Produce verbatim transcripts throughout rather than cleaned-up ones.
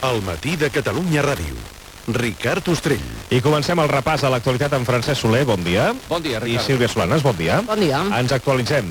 Al matí de Catalunya Ràdio. Ricard Ostrell. I comencem el repàs a l'actualitat amb Francesc Soler, bon dia. Bon dia, Ricard. I Sílvia Solanes, bon dia. Bon dia. Ens actualitzem.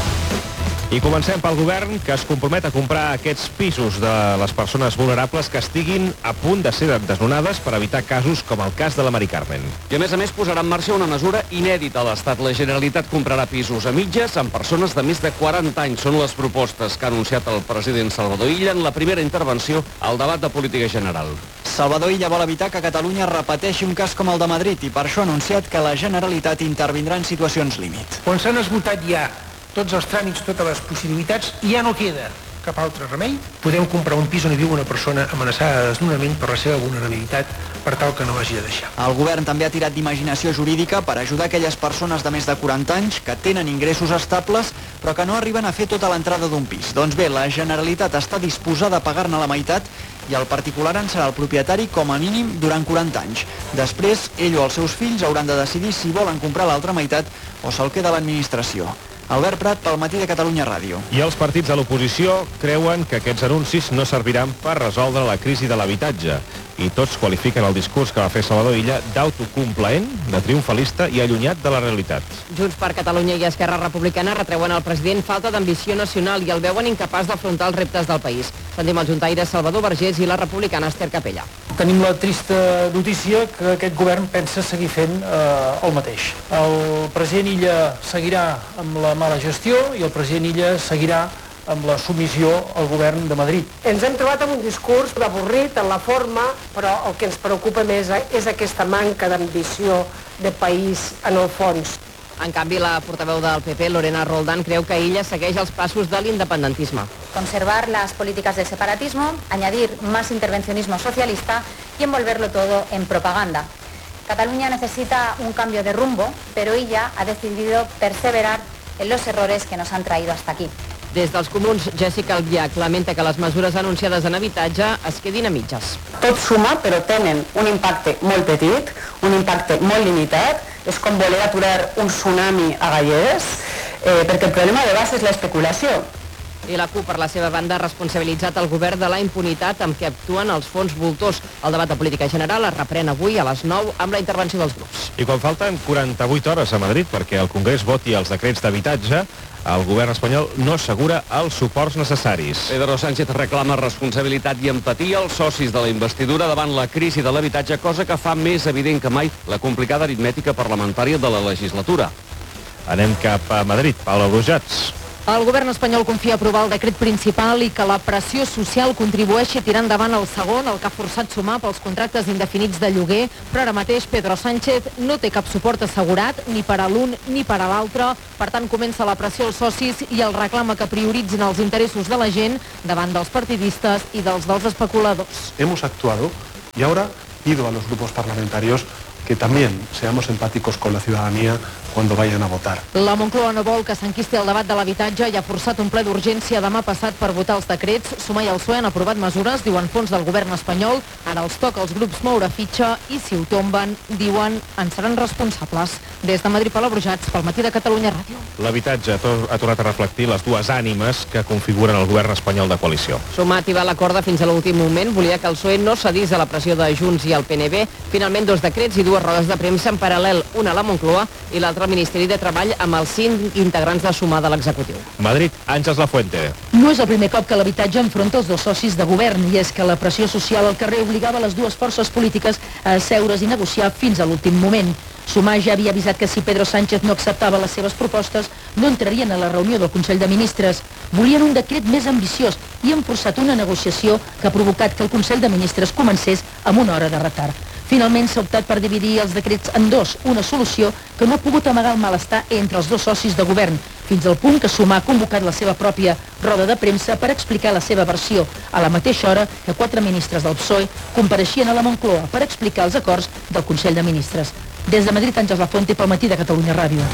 I comencem pel govern, que es compromet a comprar aquests pisos de les persones vulnerables que estiguin a punt de ser desnonades per evitar casos com el cas de la Mari Carmen. I a més a més posarà en marxa una mesura inèdita a l'Estat. La Generalitat comprarà pisos a mitges amb persones de més de quaranta anys. Són les propostes que ha anunciat el president Salvador Illa en la primera intervenció al debat de política general. Salvador Illa vol evitar que Catalunya repeteixi un cas com el de Madrid i per això ha anunciat que la Generalitat intervindrà en situacions límit. Quan s'han esgotat ja tots els tràmits, totes les possibilitats, i ja no queda cap altre remei, podem comprar un pis on hi viu una persona amenaçada de desnonament per la seva vulnerabilitat, per tal que no hagi de deixar. El govern també ha tirat d'imaginació jurídica per ajudar aquelles persones de més de quaranta anys que tenen ingressos estables però que no arriben a fer tota l'entrada d'un pis. Doncs bé, la Generalitat està disposada a pagar-ne la meitat i el particular en serà el propietari com a mínim durant quaranta anys. Després, ell o els seus fills hauran de decidir si volen comprar l'altra meitat o se'l queda l'administració. Albert Prat, pel matí de Catalunya Ràdio. I els partits de l'oposició creuen que aquests anuncis no serviran per resoldre la crisi de l'habitatge. I tots qualifiquen el discurs que va fer Salvador Illa d'autocomplaent, de triomfalista i allunyat de la realitat. Junts per Catalunya i Esquerra Republicana retreuen al president falta d'ambició nacional i el veuen incapaç d'afrontar els reptes del país. Sentim el juntaire Salvador Vergés i la republicana Esther Capella. Tenim la trista notícia que aquest govern pensa seguir fent eh, el mateix. El president Illa seguirà amb la mala gestió i el president Illa seguirà amb la submissió al govern de Madrid. Ens hem trobat amb un discurs avorrit en la forma, però el que ens preocupa més és aquesta manca d'ambició de país en el fons. En canvi, la portaveu del P P, Lorena Roldán, creu que Illa segueix els passos de l'independentisme. Conservar las políticas del separatismo, añadir más intervencionismo socialista y envolverlo todo en propaganda. Cataluña necesita un cambio de rumbo, pero Illa ha decidido perseverar en los errores que nos han traído hasta aquí. Des dels comuns, Jessica Albiach lamenta que les mesures anunciades en habitatge es quedin a mitges. Tot suma, però tenen un impacte molt petit, un impacte molt limitat. És com voler aturar un tsunami a galledes, eh, perquè el problema de base és l'especulació. I la CUP, per la seva banda, ha responsabilitzat el govern de la impunitat amb què actuen els fons voltors. El debat de política general es reprèn avui a les nou amb la intervenció dels grups. I quan falten quaranta-vuit hores a Madrid perquè el Congrés voti els decrets d'habitatge, el govern espanyol no assegura els suports necessaris. Pedro Sánchez reclama responsabilitat i empatia als socis de la investidura davant la crisi de l'habitatge, cosa que fa més evident que mai la complicada aritmètica parlamentària de la legislatura. Anem cap a Madrid. Paula Brujats. El govern espanyol confia aprovar el decret principal i que la pressió social contribueixi a tirar endavant el segon, el que ha forçat sumar pels contractes indefinits de lloguer, però ara mateix Pedro Sánchez no té cap suport assegurat ni per a l'un ni per a l'altre. Per tant, comença la pressió als socis i el reclama que prioritzin els interessos de la gent davant dels partidistes i dels dels especuladors. Hemos actuado y ahora pido a los grupos parlamentarios que también seamos empáticos con la ciudadanía cuando vayan a votar. La Moncloa no vol que s'enquisti el debat de l'habitatge i ha forçat un ple d'urgència demà passat per votar els decrets. Sumar i el P S O E han aprovat mesures, diuen fons del govern espanyol. Ara els toca als grups moure fitxa i si ho tomben, diuen, en seran responsables. Des de Madrid, Paula Brujats, pel matí de Catalunya Ràdio. L'habitatge ha tornat a reflectir les dues ànimes que configuren el govern espanyol de coalició. Sumat i va a la corda fins a l'últim moment. Volia que el P S O E no cedís a la pressió de Junts i el P N B. Finalment, dos decrets i dues rodes de premsa en paral·lel, una a la Moncloa i l'altra al Ministeri de Treball amb els cinc integrants de sumar de l'executiu. Madrid, Àngels Lafuente. No és el primer cop que l'habitatge enfronta els dos socis de govern i és que la pressió social al carrer obligava les dues forces polítiques a asseure's i negociar fins a l'últim moment. Sumar ja havia avisat que si Pedro Sánchez no acceptava les seves propostes no entrarien a la reunió del Consell de Ministres. Volien un decret més ambiciós i han forçat una negociació que ha provocat que el Consell de Ministres comencés amb una hora de retard. Finalment s'ha optat per dividir els decrets en dos, una solució que no ha pogut amagar el malestar entre els dos socis de govern, fins al punt que Sumar ha convocat la seva pròpia roda de premsa per explicar la seva versió, a la mateixa hora que quatre ministres del P S O E compareixien a la Moncloa per explicar els acords del Consell de Ministres. Des de Madrid, Àngels Lafuente, pel matí de Catalunya Ràdio.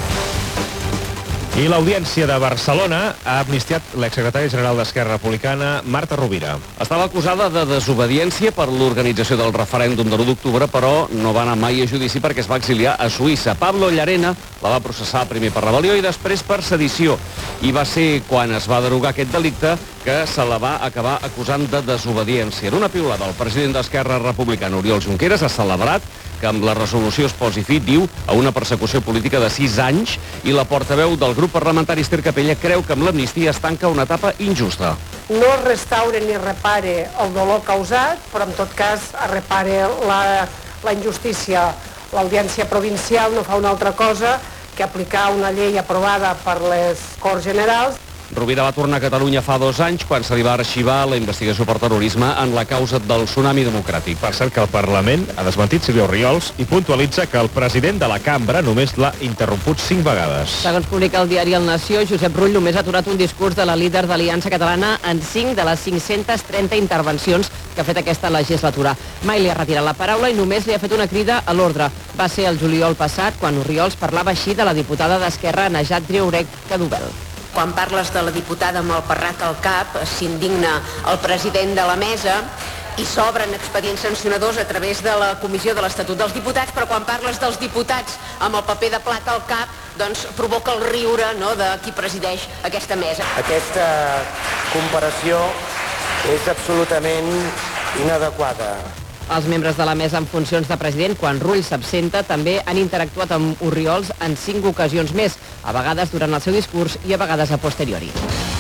I l'Audiència de Barcelona ha amnistiat l'exsecretària general d'Esquerra Republicana, Marta Rovira. Estava acusada de desobediència per l'organització del referèndum de l'u d'octubre, però no va anar mai a judici perquè es va exiliar a Suïssa. Pablo Llarena la va processar primer per rebel·lió i després per sedició. I va ser quan es va derogar aquest delicte que que se la va acabar acusant de desobediència. En una piulada, el president d'Esquerra Republicana, Oriol Junqueras, ha celebrat que amb la resolució es posi fi, diu, a una persecució política de sis anys, i la portaveu del grup parlamentari Esther Capella creu que amb l'amnistia es tanca una etapa injusta. No es restaura ni repare el dolor causat, però en tot cas es repare la, la injustícia. L'Audiència Provincial no fa una altra cosa que aplicar una llei aprovada per les Corts Generals. Rovira va tornar a Catalunya fa dos anys quan se li va arxivar la investigació per terrorisme en la causa del tsunami democràtic. Per cert que el Parlament ha desmentit Sílvia Orriols i puntualitza que el president de la cambra només l'ha interromput cinc vegades. Segons publica el diari El Nació, Josep Rull només ha aturat un discurs de la líder d'Aliança Catalana en cinc de les cinc-centes trenta intervencions que ha fet aquesta legislatura. Mai li ha retirat la paraula i només li ha fet una crida a l'ordre. Va ser el juliol passat quan Orriols parlava així de la diputada d'Esquerra Najat Driouech Cadubel. Quan parles de la diputada amb el parrac al cap, s'indigna el president de la mesa i s'obren expedients sancionadors a través de la Comissió de l'Estatut dels Diputats, però quan parles dels diputats amb el paper de plata al cap, doncs provoca el riure, no, de qui presideix aquesta mesa. Aquesta comparació és absolutament inadequada. Els membres de la mesa en funcions de president, quan Rull s'absenta, també han interactuat amb Orriols en cinc ocasions més, a vegades durant el seu discurs i a vegades a posteriori.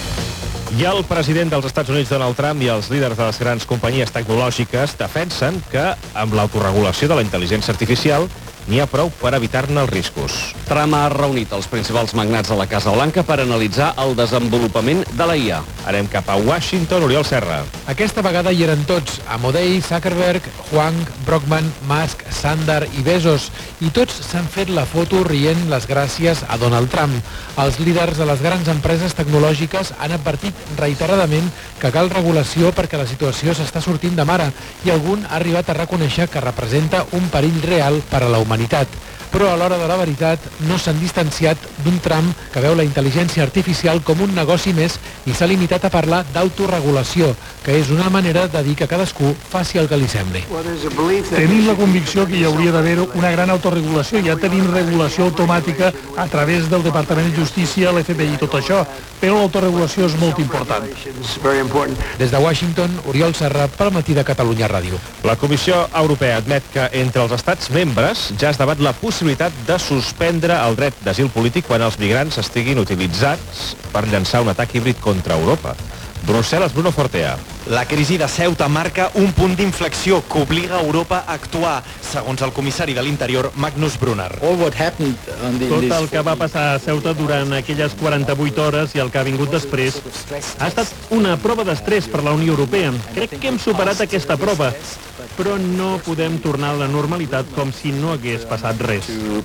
I el president dels Estats Units, Donald Trump, i els líders de les grans companyies tecnològiques defensen que amb l'autoregulació de la intel·ligència artificial n'hi ha prou per evitar-ne els riscos. Trump ha reunit els principals magnats de la Casa Blanca per analitzar el desenvolupament de la I A. Anem cap a Washington, Oriol Serra. Aquesta vegada hi eren tots, Amodei, Zuckerberg, Huang, Brockman, Musk, Sundar i Bezos, i tots s'han fet la foto rient les gràcies a Donald Trump. Els líders de les grans empreses tecnològiques han advertit reiteradament que cal regulació perquè la situació s'està sortint de mare i algun ha arribat a reconèixer que representa un perill real per a la humanitat. Però a l'hora de la veritat no s'han distanciat d'un Trump que veu la intel·ligència artificial com un negoci més i s'ha limitat a parlar d'autoregulació, que és una manera de dir que cadascú faci el que li sembli. Tenim la convicció que hi hauria d'haver una gran autoregulació. Ja tenim regulació automàtica a través del Departament de Justícia, l'F B I i tot això, però l'autoregulació és molt important. Des de Washington, Oriol Serra, pel Matí de Catalunya Ràdio. La Comissió Europea admet que entre els estats membres ja es debat la possibilitat de suspendre el dret d'asil polític quan els migrants estiguin utilitzats per llançar un atac híbrid contra Europa. Brussel·les, Bruno Fortea. La crisi de Ceuta marca un punt d'inflexió que obliga Europa a actuar, segons el comissari de l'Interior, Magnus Brunner. Tot el que va passar a Ceuta durant aquelles quaranta-vuit hores i el que ha vingut després ha estat una prova d'estrès per la Unió Europea. Crec que hem superat aquesta prova, però no podem tornar a la normalitat com si no hagués passat res.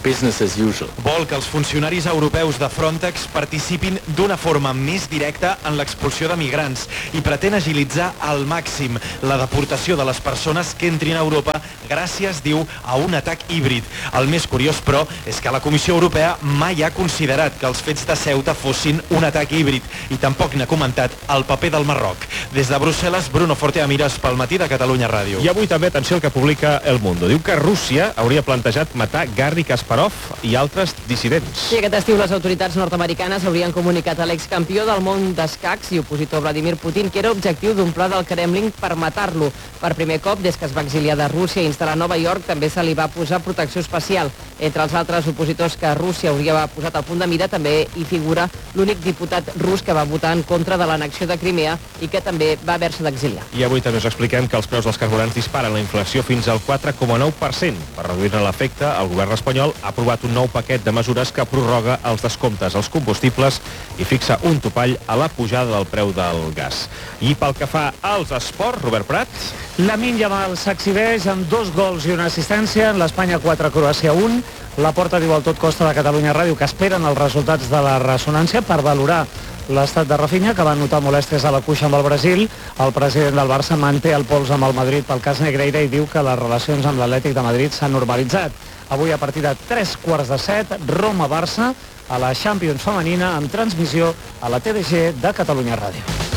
Vol que els funcionaris europeus de Frontex participin d'una forma més directa en l'expulsió de migrants i pretén agilitzar al màxim la deportació de les persones que entrin a Europa gràcies, diu, a un atac híbrid. El més curiós, però, és que la Comissió Europea mai ha considerat que els fets de Ceuta fossin un atac híbrid i tampoc n'ha comentat el paper del Marroc. Des de Brussel·les, Bruno Fortea Mires, pel Matí de Catalunya Ràdio. I avui també, atenció, el que publica El Mundo. Diu que Rússia hauria plantejat matar Garry Kasparov i altres dissidents. Sí, aquest estiu les autoritats nord-americanes haurien comunicat a l'excampió del món d'escacs i opositor Vladimir Putin que era objectiu d'un pla del Kremlin per matar-lo. Per primer cop, des que es va exiliar de Rússia i instal·lar a Nova York, també se li va posar protecció especial. Entre els altres opositors que Rússia hauria posat al punt de mira, també hi figura l'únic diputat rus que va votar en contra de l'annexió de Crimea i que també va haver-se d'exiliar. I avui també us expliquem que els preus dels carburants disparen la inflació fins al quatre coma nou per cent. Per reduir-ne l'efecte, el govern espanyol ha aprovat un nou paquet de mesures que prorroga els descomptes als combustibles i fixa un topall a la pujada del preu del gas. I pel que fa als esports, Robert Prat. Lamine Yamal s'exhibeix amb dos gols i una assistència en l'Espanya quatre, Croàcia un. La Porta diu al Tot Costa de Catalunya Ràdio que esperen els resultats de la ressonància per valorar l'estat de Rafinha, que va notar molèsties a la cuixa amb el Brasil. El president del Barça manté el pols amb el Madrid pel cas Negreira i diu que les relacions amb l'Atlètic de Madrid s'han normalitzat. Avui a partir de tres quarts de set, Roma-Barça a la Champions femenina amb transmissió a la T D G de Catalunya Ràdio.